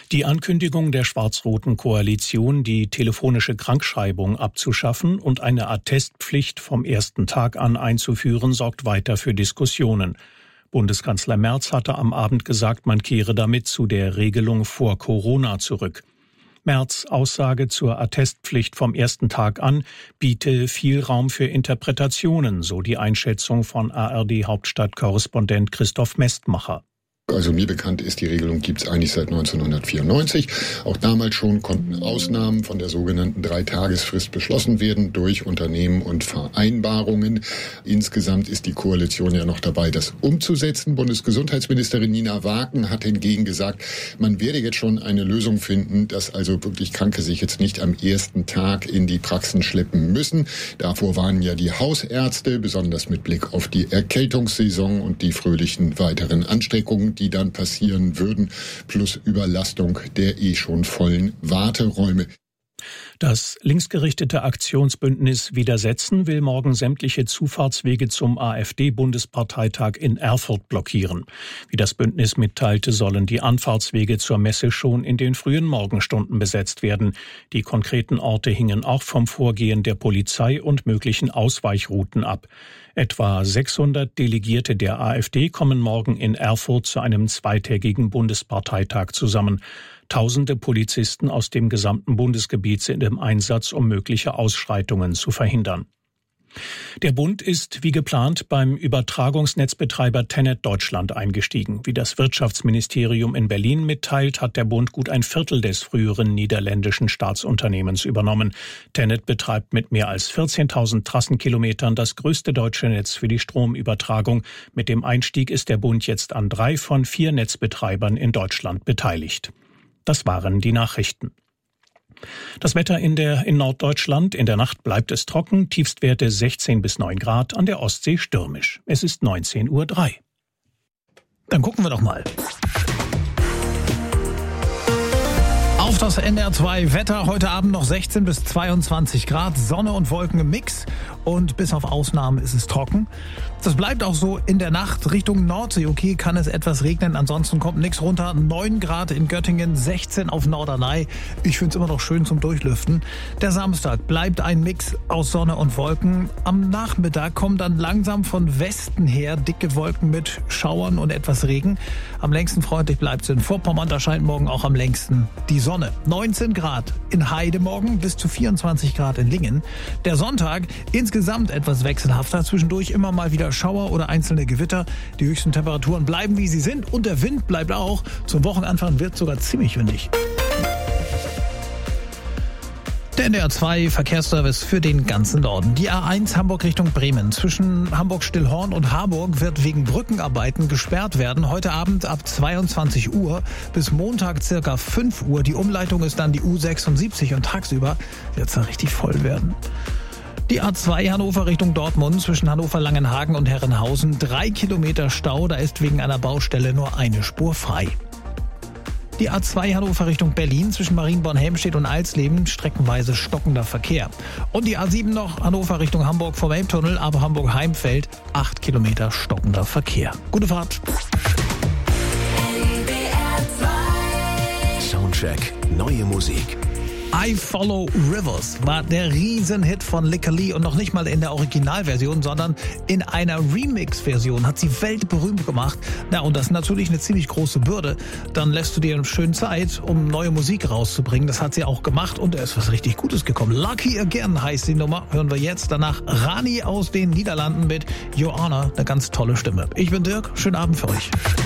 Die Ankündigung der schwarz-roten Koalition, die telefonische Krankschreibung abzuschaffen und eine Attestpflicht vom ersten Tag an einzuführen, sorgt weiter für Diskussionen. Bundeskanzler Merz hatte am Abend gesagt, man kehre damit zu der Regelung vor Corona zurück. Merz' Aussage zur Attestpflicht vom ersten Tag an biete viel Raum für Interpretationen, so die Einschätzung von ARD-Hauptstadtkorrespondent Christoph Mestmacher. Also mir bekannt ist, die Regelung gibt es eigentlich seit 1994. Auch damals schon konnten Ausnahmen von der sogenannten 3-Tagesfrist beschlossen werden durch Unternehmen und Vereinbarungen. Insgesamt ist die Koalition ja noch dabei, das umzusetzen. Bundesgesundheitsministerin Nina Waaken hat hingegen gesagt, man werde jetzt schon eine Lösung finden, dass also wirklich Kranke sich jetzt nicht am ersten Tag in die Praxen schleppen müssen. Davor warnen ja die Hausärzte, besonders mit Blick auf die Erkältungssaison und die fröhlichen weiteren Ansteckungen, die dann passieren würden, plus Überlastung der schon vollen Warteräume. Das linksgerichtete Aktionsbündnis Widersetzen will morgen sämtliche Zufahrtswege zum AfD-Bundesparteitag in Erfurt blockieren. Wie das Bündnis mitteilte, sollen die Anfahrtswege zur Messe schon in den frühen Morgenstunden besetzt werden. Die konkreten Orte hingen auch vom Vorgehen der Polizei und möglichen Ausweichrouten ab. Etwa 600 Delegierte der AfD kommen morgen in Erfurt zu einem zweitägigen Bundesparteitag zusammen. Tausende Polizisten aus dem gesamten Bundesgebiet sind im Einsatz, um mögliche Ausschreitungen zu verhindern. Der Bund ist wie geplant beim Übertragungsnetzbetreiber Tenet Deutschland eingestiegen. Wie das Wirtschaftsministerium in Berlin mitteilt, hat der Bund gut ein Viertel des früheren niederländischen Staatsunternehmens übernommen. Tenet betreibt mit mehr als 14.000 Trassenkilometern das größte deutsche Netz für die Stromübertragung. Mit dem Einstieg ist der Bund jetzt an 3 von 4 Netzbetreibern in Deutschland beteiligt. Das waren die Nachrichten. Das Wetter in Norddeutschland. In der Nacht bleibt es trocken, Tiefstwerte 16 bis 9 Grad, an der Ostsee stürmisch. Es ist 19:03 Uhr. Dann gucken wir doch mal auf das NDR 2 Wetter. Heute Abend noch 16 bis 22 Grad, Sonne und Wolken im Mix und bis auf Ausnahmen ist es trocken. Das bleibt auch so in der Nacht Richtung Nordsee. Okay, kann es etwas regnen, ansonsten kommt nichts runter. 9 Grad in Göttingen, 16 auf Norderney. Ich finde es immer noch schön zum Durchlüften. Der Samstag bleibt ein Mix aus Sonne und Wolken. Am Nachmittag kommen dann langsam von Westen her dicke Wolken mit Schauern und etwas Regen. Am längsten freundlich bleibt es in Vorpommern, da scheint morgen auch am längsten die Sonne. 19 Grad in Heide morgen, bis zu 24 Grad in Lingen. Der Sonntag insgesamt etwas wechselhafter, zwischendurch immer mal wieder Schauer oder einzelne Gewitter. Die höchsten Temperaturen bleiben, wie sie sind und der Wind bleibt auch. Zum Wochenanfang wird es sogar ziemlich windig. Der NDR 2 Verkehrsservice für den ganzen Norden. Die A1 Hamburg Richtung Bremen. Zwischen Hamburg-Stillhorn und Harburg wird wegen Brückenarbeiten gesperrt werden. Heute Abend ab 22 Uhr bis Montag circa 5 Uhr. Die Umleitung ist dann die U76 und tagsüber wird es da richtig voll werden. Die A2 Hannover Richtung Dortmund zwischen Hannover-Langenhagen und Herrenhausen. 3 Kilometer Stau, da ist wegen einer Baustelle nur eine Spur frei. Die A2 Hannover Richtung Berlin zwischen Marienborn-Helmstedt und Alsleben streckenweise stockender Verkehr. Und die A7 noch Hannover Richtung Hamburg vom Elbtunnel, aber Hamburg-Heimfeld 8 Kilometer stockender Verkehr. Gute Fahrt. Soundcheck, neue Musik. I Follow Rivers war der Riesenhit von Licka Lee und noch nicht mal in der Originalversion, sondern in einer Remix-Version hat sie weltberühmt gemacht. Na, und das ist natürlich eine ziemlich große Bürde. Dann lässt du dir schön Zeit, um neue Musik rauszubringen. Das hat sie auch gemacht und da ist was richtig Gutes gekommen. Lucky Again heißt die Nummer. Hören wir jetzt. Danach Rani aus den Niederlanden mit Your Honor, eine ganz tolle Stimme. Ich bin Dirk, schönen Abend für euch.